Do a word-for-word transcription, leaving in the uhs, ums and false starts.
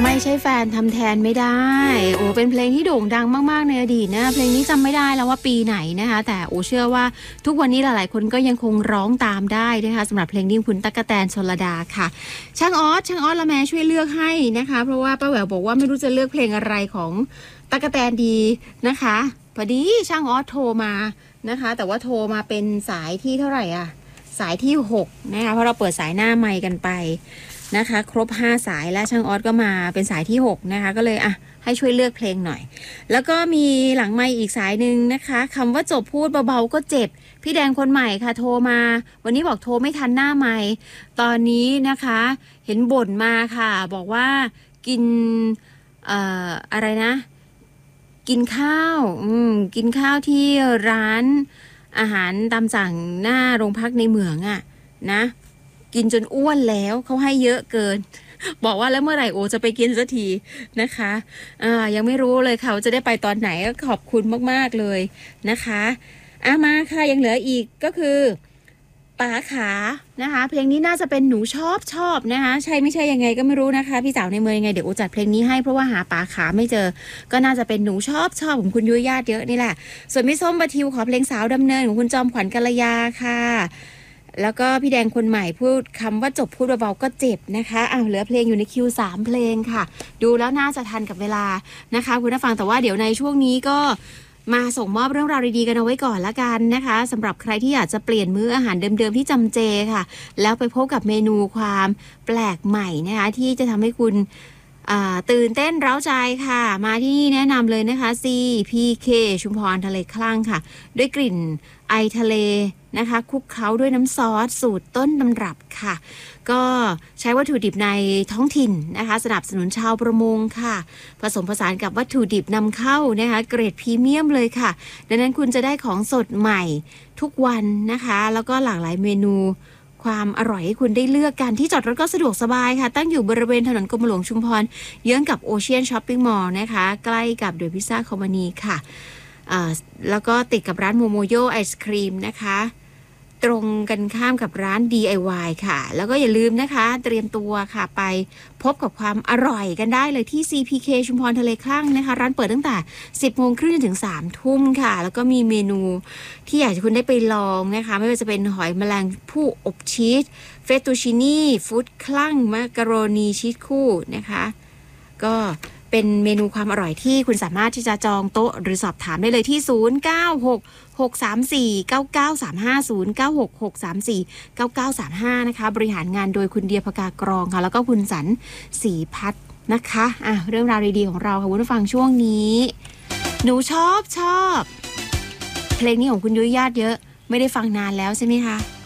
ไม่ใช่แฟนทำแทนไม่ได้โอ้เป็นเพลงที่โด่งดังมากๆในอดีตนะเพลงนี้จำไม่ได้แล้วว่าปีไหนนะคะแต่โอ้เชื่อว่าทุกวันนี้หลายๆคนก็ยังคงร้องตามได้นะคะสำหรับเพลงนี้คุณตั๊กแตนชลดาค่ะช่างออสช่างออสละแมช่วยเลือกให้นะคะเพราะว่าป้าแหววบอกว่าไม่รู้จะเลือกเพลงอะไรของตั๊กแตนดีนะคะพอดีช่างออสโทรมานะคะแต่ว่าโทรมาเป็นสายที่เท่าไหร่อ่ะสายที่หกนะคะเพราะเราเปิดสายหน้าไมค์กันไปนะคะครบห้าสายแล้วช่างออสก็มาเป็นสายที่หกนะคะก็เลยอ่ะให้ช่วยเลือกเพลงหน่อยแล้วก็มีหลังไมค์อีกสายหนึ่งนะคะคำว่าจบพูดเบาๆก็เจ็บพี่แดงคนใหม่ค่ะโทรมาวันนี้บอกโทรไม่ทันหน้าไมค์ตอนนี้นะคะเห็นบ่นมาค่ะบอกว่ากินเอ่ออะไรนะกินข้าวอืมกินข้าวที่ร้านอาหารตามสั่งหน้าโรงพักในเหมืองอะนะกินจนอ้วนแล้วเขาให้เยอะเกินบอกว่าแล้วเมื่อไหร่โอจะไปกินสักทีนะคะอ่ายังไม่รู้เลยค่ะว่าจะได้ไปตอนไหนก็ขอบคุณมากๆเลยนะคะอ่ะมาค่ะยังเหลืออีกก็คือป๋าขานะคะเพลงนี้น่าจะเป็นหนูชอบชอบนะคะใช่ไม่ใช่ยังไงก็ไม่รู้นะคะพี่สาวในเมืองยังไงเดี๋ยวโอจัดเพลงนี้ให้เพราะว่าหาป๋าขาไม่เจอก็น่าจะเป็นหนูชอบชอบของคุณยุ้ยญาติเยอะนี่แหละส่วนพี่ส้มปะทิวขอเพลงสาวดำเนินของคุณจอมขวัญกัลยาค่ะแล้วก็พี่แดงคนใหม่พูดคำว่าจบพูดเบาๆก็เจ็บนะคะอ้าวเหลือเพลงอยู่ในคิวสามเพลงค่ะดูแล้วน่าจะทันกับเวลานะคะคุณผู้ฟังแต่ว่าเดี๋ยวในช่วงนี้ก็มาส่งมอบเรื่องราวดีๆกันเอาไว้ก่อนละกันนะคะสำหรับใครที่อยากจะเปลี่ยนมื้ออาหารเดิมๆที่จำเจค่ะแล้วไปพบกับเมนูความแปลกใหม่นะคะที่จะทำให้คุณตื่นเต้นเร้าใจค่ะมาที่นี่แนะนำเลยนะคะ ซี พี เค ชุมพรทะเลคลั่งค่ะด้วยกลิ่นไอทะเลนะคะคลุกเคล้าด้วยน้ำซอสสูตรต้นตำรับค่ะก็ใช้วัตถุดิบในท้องถิ่นนะคะสนับสนุนชาวประมงค่ะผสมผสานกับวัตถุดิบนำเข้านะคะเกรดพรีเมียมเลยค่ะดังนั้นคุณจะได้ของสดใหม่ทุกวันนะคะแล้วก็หลากหลายเมนูความอร่อยให้คุณได้เลือกกันที่จอดรถก็สะดวกสบายค่ะตั้งอยู่บริเวณถนนกรมหลวงชุมพรเยื้องกับโอเชียนช้อปปิ้งมอลล์นะคะใกล้กับเดอะพิซซ่าคอมพานีค่ะแล้วก็ติดกับร้านโมโมโยไอศครีมนะคะตรงกันข้ามกับร้าน ดี ไอ วาย ค่ะแล้วก็อย่าลืมนะคะเตรียมตัวค่ะไปพบกับความอร่อยกันได้เลยที่ ซี พี เค ชุมพรทะเลคลั่งนะคะร้านเปิดตั้งแต่ สิบโมงครึ่งถึง สามทุ่มค่ะแล้วก็มีเมนูที่อยากให้คุณได้ไปลองนะคะไม่ว่าจะเป็นหอยแมลงภู่อบชีสเฟตตูชินี่ฟู้ดคลั่งมักกะโรนีชีสคู่นะคะก็เป็นเมนูความอร่อยที่คุณสามารถที่จะจองโต๊ะหรือสอบถามได้เลยที่ศูนย์ เก้า หก หก สาม สี่ เก้า เก้า สาม ห้า ศูนย์ เก้า หก หก สาม สี่ เก้า เก้า สาม ห้านะคะบริหารงานโดยคุณเดียภกากรองค่ะแล้วก็คุณสันศรีพัฒน์นะคะอ่ะเรื่องราวดีๆของเราค่ะคุณผู้ฟังช่วงนี้หนูชอบชอบเพลงนี้ของคุณยุ้ยญาติเยอะไม่ได้ฟังนานแล้วใช่ไหมคะ